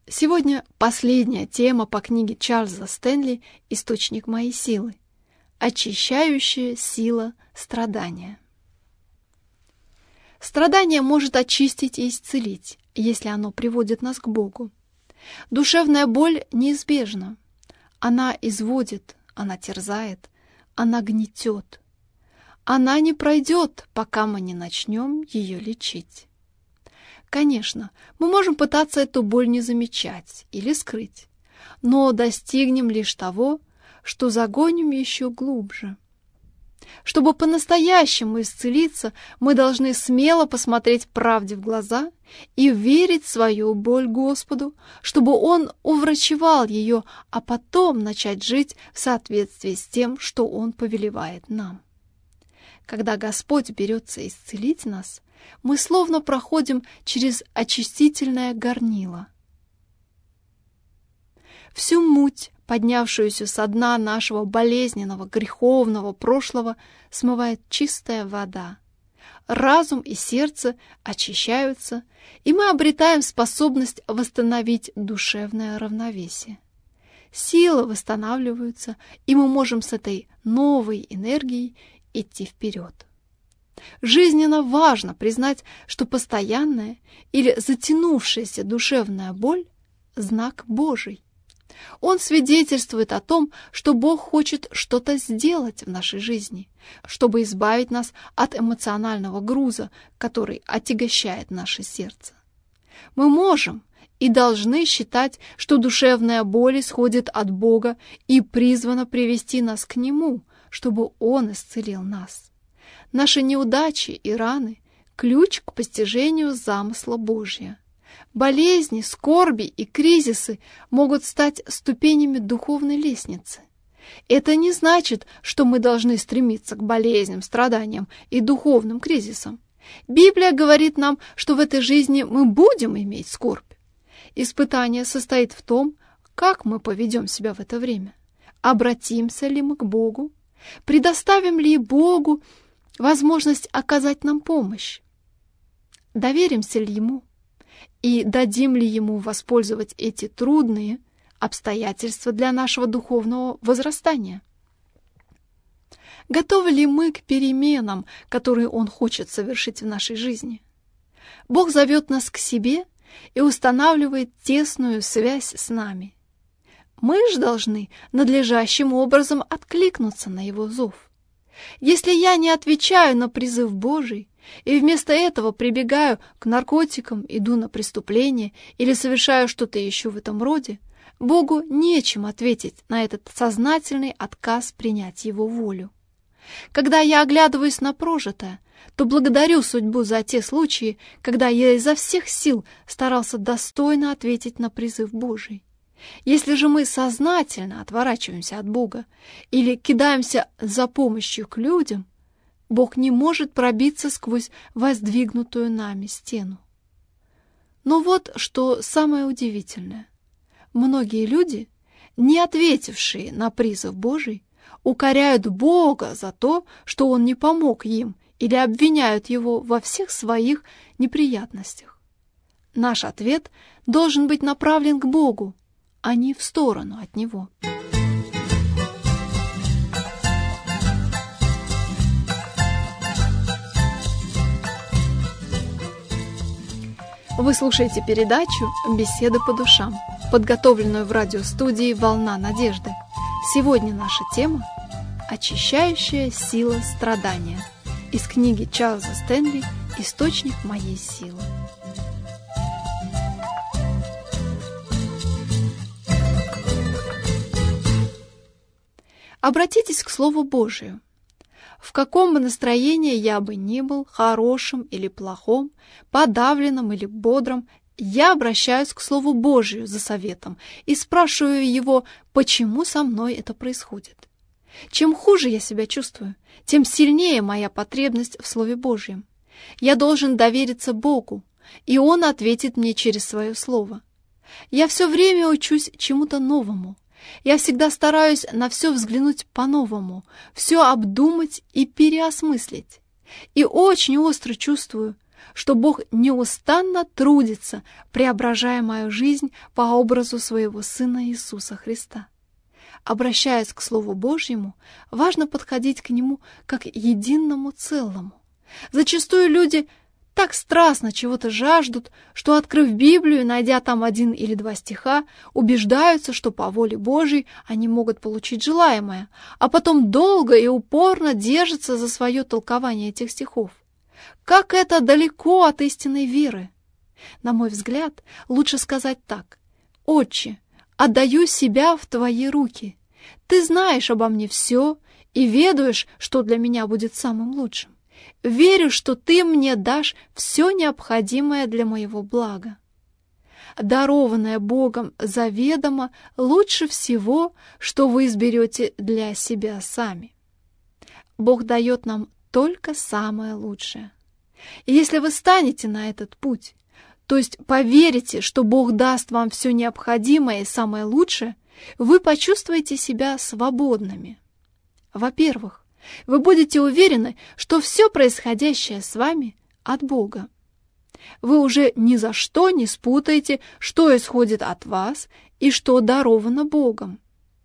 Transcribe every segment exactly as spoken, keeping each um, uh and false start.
Сегодня последняя тема по книге Чарльза Стэнли «Источник моей силы» – очищающая сила страдания. Страдание может очистить и исцелить, если оно приводит нас к Богу. Душевная боль неизбежна. Она изводит, она терзает, она гнетет. Она не пройдет, пока мы не начнем ее лечить. Конечно, мы можем пытаться эту боль не замечать или скрыть, но достигнем лишь того, что загоним еще глубже. Чтобы по-настоящему исцелиться, мы должны смело посмотреть правде в глаза и верить в свою боль Господу, чтобы Он уврачевал ее, а потом начать жить в соответствии с тем, что Он повелевает нам. Когда Господь берется исцелить нас, мы словно проходим через очистительное горнило. Всю муть, поднявшуюся со дна нашего болезненного, греховного прошлого, смывает чистая вода. Разум и сердце очищаются, и мы обретаем способность восстановить душевное равновесие. Силы восстанавливаются, и мы можем с этой новой энергией идти вперед. Жизненно важно признать, что постоянная или затянувшаяся душевная боль – знак Божий. Он свидетельствует о том, что Бог хочет что-то сделать в нашей жизни, чтобы избавить нас от эмоционального груза, который отягощает наше сердце. Мы можем и должны считать, что душевная боль исходит от Бога и призвана привести нас к Нему, чтобы Он исцелил нас. Наши неудачи и раны – ключ к постижению замысла Божия. Болезни, скорби и кризисы могут стать ступенями духовной лестницы. Это не значит, что мы должны стремиться к болезням, страданиям и духовным кризисам. Библия говорит нам, что в этой жизни мы будем иметь скорбь. Испытание состоит в том, как мы поведем себя в это время. Обратимся ли мы к Богу? Предоставим ли Богу возможность оказать нам помощь? Доверимся ли Ему? И дадим ли Ему воспользовать эти трудные обстоятельства для нашего духовного возрастания? Готовы ли мы к переменам, которые Он хочет совершить в нашей жизни? Бог зовет нас к себе и устанавливает тесную связь с нами. Мы же должны надлежащим образом откликнуться на Его зов. Если я не отвечаю на призыв Божий и вместо этого прибегаю к наркотикам, иду на преступление или совершаю что-то еще в этом роде, Богу нечем ответить на этот сознательный отказ принять Его волю. Когда я оглядываюсь на прожитое, то благодарю судьбу за те случаи, когда я изо всех сил старался достойно ответить на призыв Божий. Если же мы сознательно отворачиваемся от Бога или кидаемся за помощью к людям, Бог не может пробиться сквозь воздвигнутую нами стену. Но вот что самое удивительное. Многие люди, не ответившие на призыв Божий, укоряют Бога за то, что Он не помог им, или обвиняют Его во всех своих неприятностях. Наш ответ должен быть направлен к Богу, а не в сторону от Него. Вы слушаете передачу «Беседы по душам», подготовленную в радиостудии «Волна надежды». Сегодня наша тема «Очищающая сила страдания» из книги Чарльза Стэнли «Источник моей силы». Обратитесь к Слову Божию. В каком бы настроении я бы ни был, хорошем или плохом, подавленном или бодром, я обращаюсь к Слову Божию за советом и спрашиваю его, почему со мной это происходит. Чем хуже я себя чувствую, тем сильнее моя потребность в Слове Божьем. Я должен довериться Богу, и Он ответит мне через свое Слово. Я все время учусь чему-то новому. Я всегда стараюсь на все взглянуть по-новому, все обдумать и переосмыслить. И очень остро чувствую, что Бог неустанно трудится, преображая мою жизнь по образу своего Сына Иисуса Христа. Обращаясь к Слову Божьему, важно подходить к нему как к единому целому. Зачастую люди так страстно чего-то жаждут, что, открыв Библию, найдя там один или два стиха, убеждаются, что по воле Божьей они могут получить желаемое, а потом долго и упорно держатся за свое толкование этих стихов. Как это далеко от истинной веры! На мой взгляд, лучше сказать так: «Отче, отдаю себя в Твои руки. Ты знаешь обо мне все и ведаешь, что для меня будет самым лучшим. Верю, что Ты мне дашь все необходимое для моего блага. Дарованное Богом заведомо лучше всего, что вы изберете для себя сами. Бог дает нам только самое лучшее. И если вы станете на этот путь, то есть поверите, что Бог даст вам все необходимое и самое лучшее, вы почувствуете себя свободными. Во-первых, вы будете уверены, что все происходящее с вами от Бога. Вы уже ни за что не спутаете, что исходит от вас и что даровано Богом.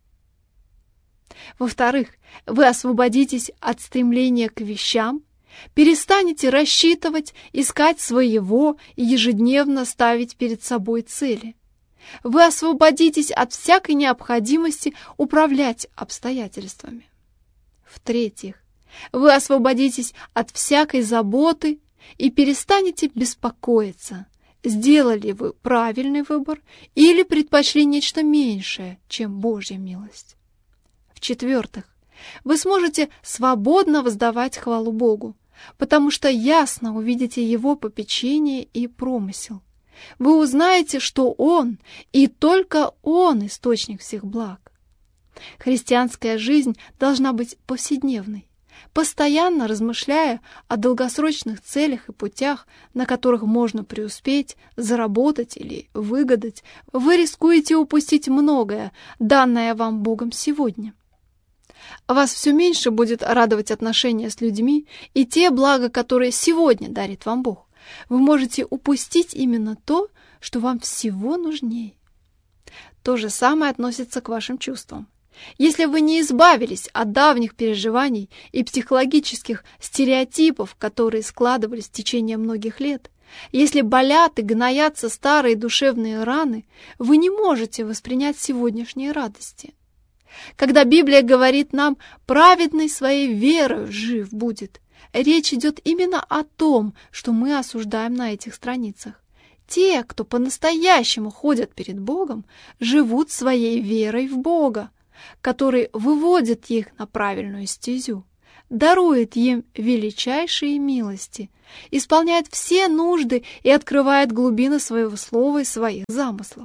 Во-вторых, вы освободитесь от стремления к вещам, перестанете рассчитывать, искать своего и ежедневно ставить перед собой цели. Вы освободитесь от всякой необходимости управлять обстоятельствами. В-третьих, вы освободитесь от всякой заботы и перестанете беспокоиться, сделали вы правильный выбор или предпочли нечто меньшее, чем Божья милость. В-четвертых, вы сможете свободно воздавать хвалу Богу, потому что ясно увидите Его попечение и промысел. Вы узнаете, что Он и только Он источник всех благ. Христианская жизнь должна быть повседневной. Постоянно размышляя о долгосрочных целях и путях, на которых можно преуспеть, заработать или выгадать, вы рискуете упустить многое, данное вам Богом сегодня. Вас все меньше будет радовать отношения с людьми и те блага, которые сегодня дарит вам Бог. Вы можете упустить именно то, что вам всего нужнее. То же самое относится к вашим чувствам. Если вы не избавились от давних переживаний и психологических стереотипов, которые складывались в течение многих лет, если болят и гноятся старые душевные раны, вы не можете воспринять сегодняшние радости. Когда Библия говорит нам «праведный своей верою жив будет», речь идет именно о том, что мы осуждаем на этих страницах. Те, кто по-настоящему ходят перед Богом, живут своей верой в Бога, который выводит их на правильную стезю, дарует им величайшие милости, исполняет все нужды и открывает глубины своего слова и своих замыслов.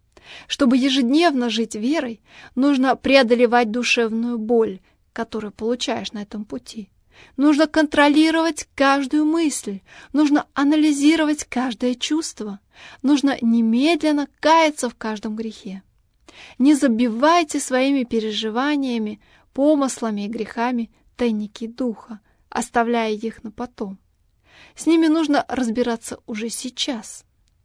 Чтобы ежедневно жить верой, нужно преодолевать душевную боль, которую получаешь на этом пути. Нужно контролировать каждую мысль, нужно анализировать каждое чувство, нужно немедленно каяться в каждом грехе. Не забивайте своими переживаниями, помыслами и грехами тайники духа, оставляя их на потом. С ними нужно разбираться уже сейчас.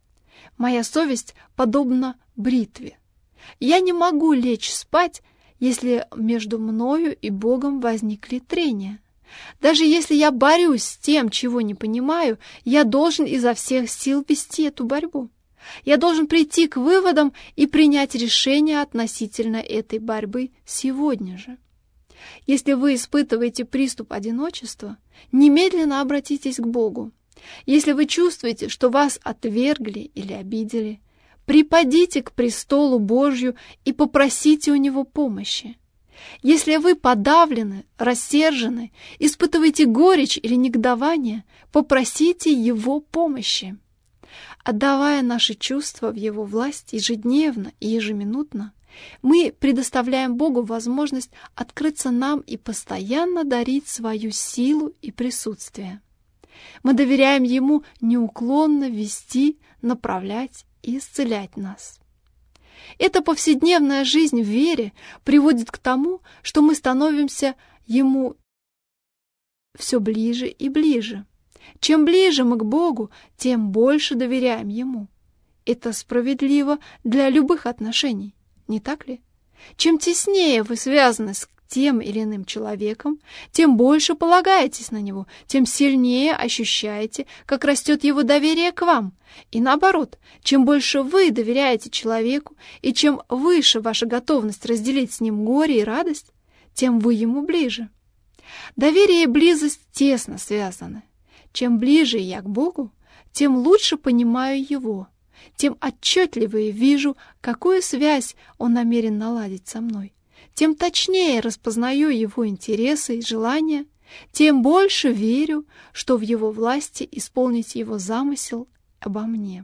Моя совесть подобна бритве. Я не могу лечь спать, если между мною и Богом возникли трения. Даже если я борюсь с тем, чего не понимаю, я должен изо всех сил вести эту борьбу. Я должен прийти к выводам и принять решение относительно этой борьбы сегодня же. Если вы испытываете приступ одиночества, немедленно обратитесь к Богу. Если вы чувствуете, что вас отвергли или обидели, припадите к престолу Божью и попросите у Него помощи. Если вы подавлены, рассержены, испытываете горечь или негодование, попросите Его помощи. Отдавая наши чувства в Его власть ежедневно и ежеминутно, мы предоставляем Богу возможность открыться нам и постоянно дарить свою силу и присутствие. Мы доверяем Ему неуклонно вести, направлять и исцелять нас. Эта повседневная жизнь в вере приводит к тому, что мы становимся Ему все ближе и ближе. Чем ближе мы к Богу, тем больше доверяем Ему. Это справедливо для любых отношений, не так ли? Чем теснее вы связаны с тем или иным человеком, тем больше полагаетесь на него, тем сильнее ощущаете, как растет его доверие к вам. И наоборот, чем больше вы доверяете человеку, и чем выше ваша готовность разделить с ним горе и радость, тем вы ему ближе. Доверие и близость тесно связаны. Чем ближе я к Богу, тем лучше понимаю Его, тем отчетливее вижу, какую связь Он намерен наладить со мной, тем точнее распознаю Его интересы и желания, тем больше верю, что в Его власти исполнить Его замысел обо мне.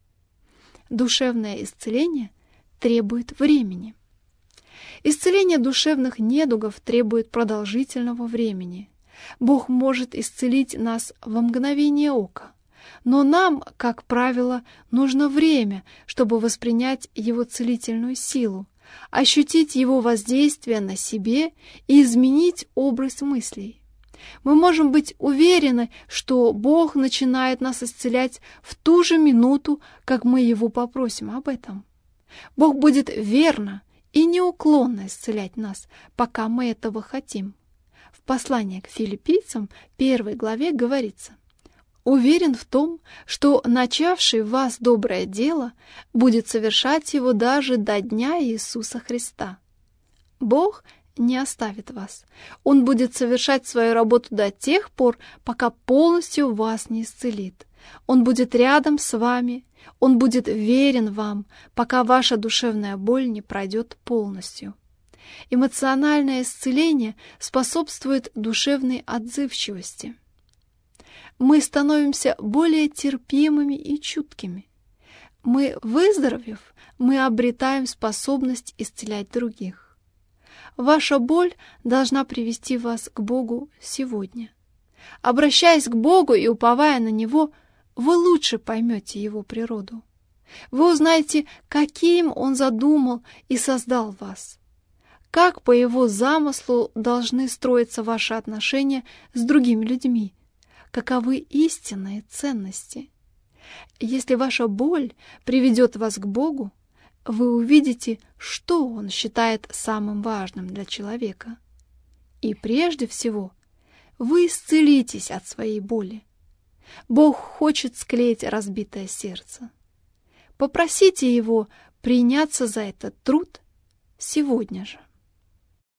Душевное исцеление требует времени. Исцеление душевных недугов требует продолжительного времени. Бог может исцелить нас во мгновение ока, но нам, как правило, нужно время, чтобы воспринять Его целительную силу, ощутить Его воздействие на себе и изменить образ мыслей. Мы можем быть уверены, что Бог начинает нас исцелять в ту же минуту, как мы Его попросим об этом. Бог будет верно и неуклонно исцелять нас, пока мы этого хотим. В послании к филиппийцам, первой главе, говорится: «Уверен в том, что начавший в вас доброе дело будет совершать его даже до дня Иисуса Христа». Бог не оставит вас. Он будет совершать свою работу до тех пор, пока полностью вас не исцелит. Он будет рядом с вами, Он будет верен вам, пока ваша душевная боль не пройдет полностью. Эмоциональное исцеление способствует душевной отзывчивости. Мы становимся более терпимыми и чуткими. Мы, выздоровев, мы обретаем способность исцелять других. Ваша боль должна привести вас к Богу сегодня. Обращаясь к Богу и уповая на Него, вы лучше поймете Его природу. Вы узнаете, каким Он задумал и создал вас. Как по Его замыслу должны строиться ваши отношения с другими людьми? Каковы истинные ценности? Если ваша боль приведет вас к Богу, вы увидите, что Он считает самым важным для человека. И прежде всего, вы исцелитесь от своей боли. Бог хочет склеить разбитое сердце. Попросите Его приняться за этот труд сегодня же.